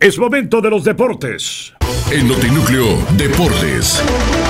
Es momento de los deportes. En Notinúcleo Deportes.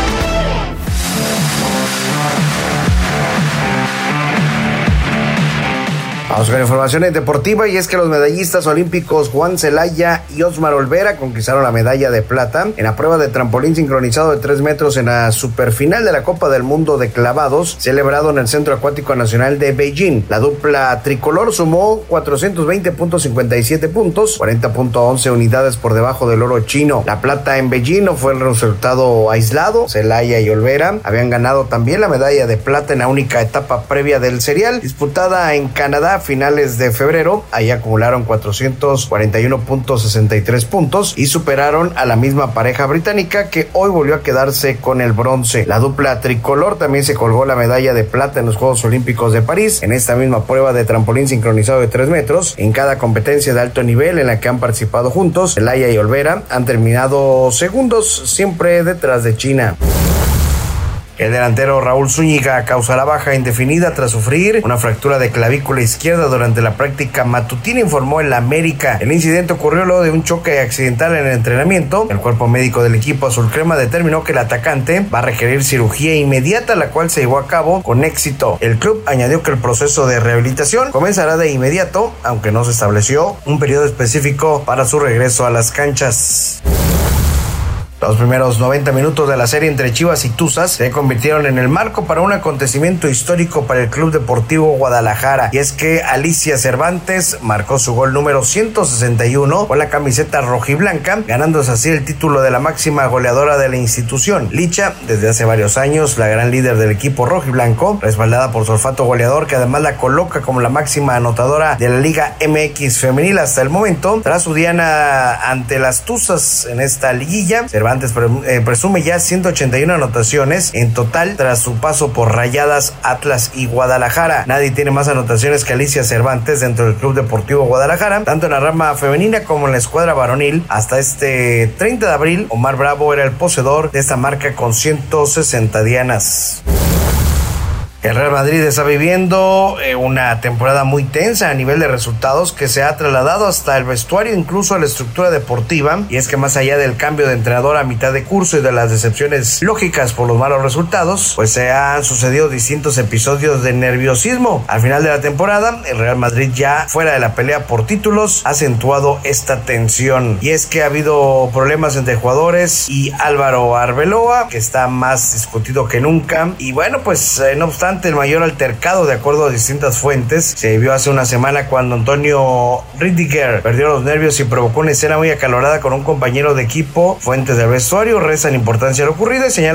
Vamos con información deportiva, y es que los medallistas olímpicos Juan Celaya y Osmar Olvera conquistaron la medalla de plata en la prueba de trampolín sincronizado de 3 metros en la superfinal de la Copa del Mundo de clavados, celebrado en el Centro Acuático Nacional de Beijing. La dupla tricolor sumó 420.57 puntos, 40.11 unidades por debajo del oro chino. La plata en Beijing no fue el resultado aislado. Celaya y Olvera habían ganado también la medalla de plata en la única etapa previa del serial, disputada en Canadá a finales de febrero. Ahí acumularon 441.63 puntos y superaron a la misma pareja británica, que hoy volvió a quedarse con el bronce. La dupla tricolor también se colgó la medalla de plata en los Juegos Olímpicos de París, en esta misma prueba de trampolín sincronizado de 3 metros. En cada competencia de alto nivel en la que han participado juntos, Celaya y Olvera han terminado segundos, siempre detrás de China. El delantero Raúl Zúñiga causará baja indefinida tras sufrir una fractura de clavícula izquierda durante la práctica matutina, informó el América. El incidente ocurrió luego de un choque accidental en el entrenamiento. El cuerpo médico del equipo azul crema determinó que el atacante va a requerir cirugía inmediata, la cual se llevó a cabo con éxito. El club añadió que el proceso de rehabilitación comenzará de inmediato, aunque no se estableció un periodo específico para su regreso a las canchas. Los primeros 90 minutos de la serie entre Chivas y Tuzas se convirtieron en el marco para un acontecimiento histórico para el Club Deportivo Guadalajara, y es que Alicia Cervantes marcó su gol número 161 con la camiseta rojiblanca, ganándose así el título de la máxima goleadora de la institución. Licha, desde hace varios años, la gran líder del equipo rojiblanco, respaldada por su olfato goleador, que además la coloca como la máxima anotadora de la Liga MX femenil hasta el momento. Tras su diana ante las Tuzas en esta liguilla, Cervantes presume ya 181 anotaciones en total tras su paso por Rayadas, Atlas y Guadalajara. Nadie tiene más anotaciones que Alicia Cervantes dentro del Club Deportivo Guadalajara, tanto en la rama femenina como en la escuadra varonil. Hasta este 30 de abril, Omar Bravo era el poseedor de esta marca con 160 dianas. El Real Madrid está viviendo una temporada muy tensa a nivel de resultados, que se ha trasladado hasta el vestuario, incluso a la estructura deportiva. Y es que más allá del cambio de entrenador a mitad de curso y de las decepciones lógicas por los malos resultados, pues se han sucedido distintos episodios de nerviosismo. Al final de la temporada, el Real Madrid, ya fuera de la pelea por títulos, ha acentuado esta tensión. Y es que ha habido problemas entre jugadores y Álvaro Arbeloa, que está más discutido que nunca. Y bueno, pues no obstante, el mayor altercado, de acuerdo a distintas fuentes, se vio hace una semana cuando Antonio Rüdiger perdió los nervios y provocó una escena muy acalorada con un compañero de equipo. Fuentes del vestuario restan importancia a lo ocurrido y señalan